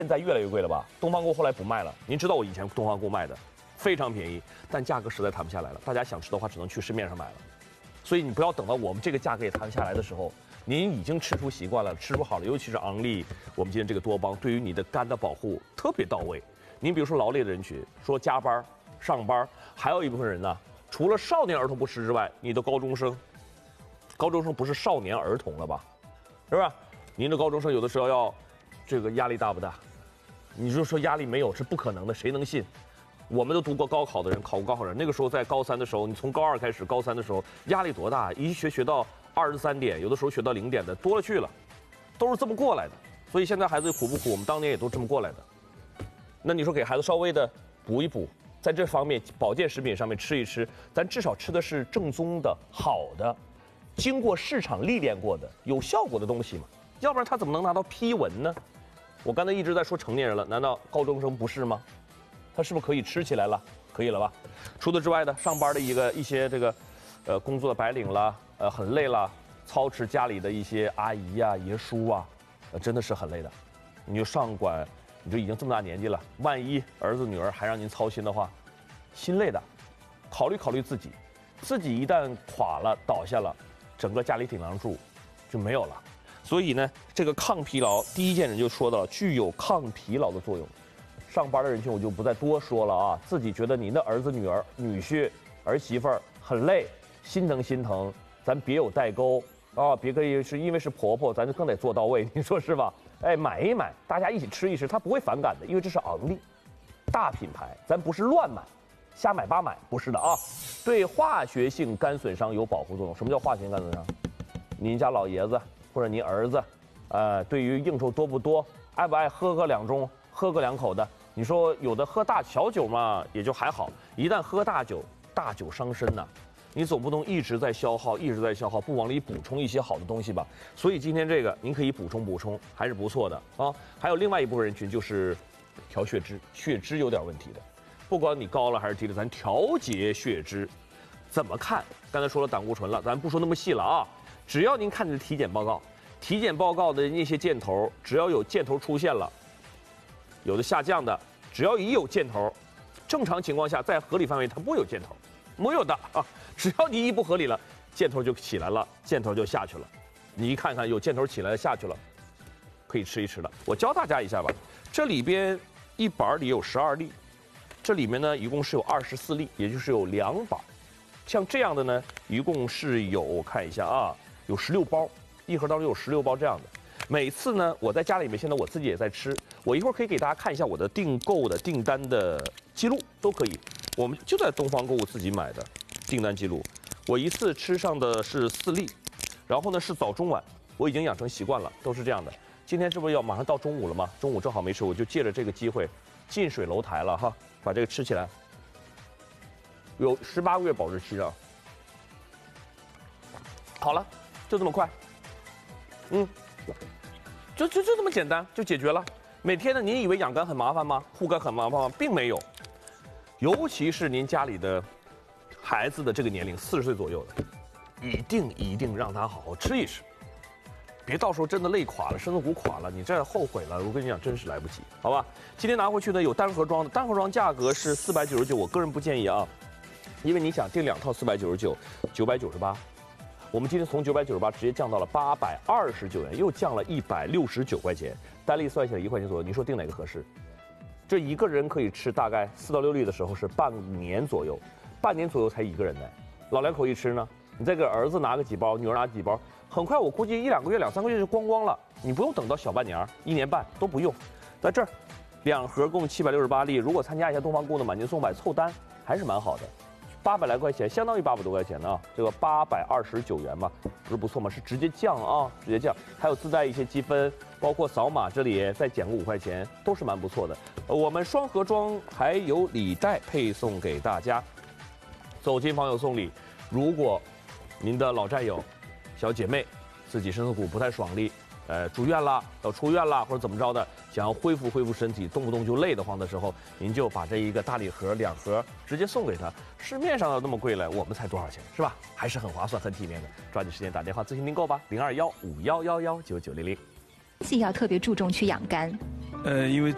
现在越来越贵了吧？东方购后来不卖了。您知道我以前东方购卖的非常便宜，但价格实在谈不下来了。大家想吃的话，只能去市面上买了。所以你不要等到我们这个价格也谈不下来的时候，您已经吃出习惯了，吃不好了。尤其是昂立，我们今天这个多邦对于你的肝的保护特别到位。您比如说劳累的人群，说加班、上班，还有一部分人呢，除了少年儿童不吃之外，你的高中生不是少年儿童了吧？是吧？您的高中生有的时候要这个压力大不大？你就说压力没有是不可能的，谁能信？我们都读过高考的人，考过高考的人，那个时候在高三的时候，你从高2开始，高3的时候压力多大？一学到23点，有的时候学到0点的多了去了，都是这么过来的。所以现在孩子苦不苦？我们当年也都这么过来的。那你说给孩子稍微的补一补，在这方面保健食品上面吃一吃，咱至少吃的是正宗的、好的，经过市场历练过的、有效果的东西嘛。要不然他怎么能拿到批文呢？我刚才一直在说成年人了，难道高中生不是吗？他是不是可以吃起来了？可以了吧？除此之外的，上班的一些这个，工作的白领啦，很累了，操持家里的一些阿姨呀、爷叔啊，真的是很累的。你就上管，你就已经这么大年纪了，万一儿子女儿还让您操心的话，心累的。考虑考虑自己，自己一旦垮了倒下了，整个家里顶梁柱就没有了。所以呢，这个抗疲劳，第一件人就说到具有抗疲劳的作用。上班的人群我就不再多说了啊，自己觉得您的儿子、女儿、女婿、儿媳妇儿很累，心疼，咱别有代沟啊，别可以是因为是婆婆，咱就更得做到位，你说是吧？哎，买一买，大家一起吃一吃，他不会反感的，因为这是昂立，大品牌，咱不是乱买，瞎买八买，不是的啊。对化学性肝损伤有保护作用。什么叫化学性肝损伤？您家老爷子或者您儿子，对于应酬多不多，爱不爱喝个2盅，喝个2口的。你说有的喝大小酒嘛，也就还好，一旦喝大酒，大酒伤身呐。你总不能一直在消耗，不往里补充一些好的东西吧？所以今天这个您可以补充，还是不错的啊。还有另外一部分人群就是调血脂，血脂有点问题的，不管你高了还是低了，咱调节血脂，怎么看？刚才说了胆固醇了，咱不说那么细了啊。只要您看你的体检报告，体检报告的那些箭头，只要有箭头出现了。有的下降的，只要一有箭头，正常情况下在合理范围它不会有箭头，没有的啊。只要你一不合理了，箭头就起来了，箭头就下去了。你一看看有箭头起来下去了，可以吃一吃了。我教大家一下吧，这里边一板里有12粒，这里面呢一共是有24粒，也就是有2板。像这样的呢，一共是有我看一下啊，有16包，一盒当中有16包这样的。每次呢，我在家里面，现在我自己也在吃。我一会儿可以给大家看一下我的订购的订单的记录，都可以。我们就在东方购物自己买的订单记录，我一次吃上的是4粒，然后呢是早中晚，我已经养成习惯了，都是这样的。今天这不是要马上到中午了吗？中午正好没吃，我就借着这个机会，近水楼台了哈，把这个吃起来。有18个月保质期啊。好了，就这么快，就这么简单就解决了。每天呢，您以为养肝很麻烦吗？护肝很麻烦吗？并没有。尤其是您家里的孩子的这个年龄，40岁左右的，一定让他好好吃一吃，别到时候真的累垮了，身子骨垮了，你这后悔了。我跟你讲，真是来不及，好吧？今天拿回去呢，有单盒装的，单盒装价格是499，我个人不建议啊，因为你想订2套499，998。我们今天从998直接降到了829元，又降了169块钱，单粒算下来1块钱左右，你说订哪个合适？这一个人可以吃大概4到6粒的时候是半年左右，半年左右才一个人呢。老2口一吃呢，你再给儿子拿个几包，女儿拿几包，很快我估计1、2个月、2、3个月就光了，你不用等到小半年、1年半都不用。在这儿，2盒共768粒，如果参加一下东方购的满减送百凑单，还是蛮好的。800来块钱，相当于800多块钱呢啊，这个829元嘛，不是不错吗？是直接降啊，直接降，还有自带一些积分，包括扫码这里再减个5块钱，都是蛮不错的。我们双盒装还有礼袋配送给大家，走亲访友送礼。如果您的老战友、小姐妹自己身子骨不太爽利，住院了，要出院了，或者怎么着的，想要恢复身体，动不动就累得慌的时候，您就把这一个大礼盒2盒直接送给他。市面上的那么贵了，我们才多少钱是吧？还是很划算、很体面的。抓紧时间打电话咨询订购吧，021-5111-9900。 要特别注重去养肝。 因为